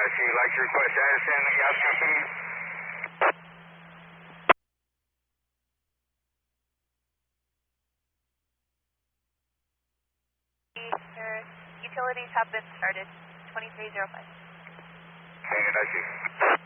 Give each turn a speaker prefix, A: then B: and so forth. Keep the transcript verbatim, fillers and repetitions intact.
A: she likes your request. Addison, gas company.
B: Your utilities have been started. twenty-three oh five.
A: Okay, I see.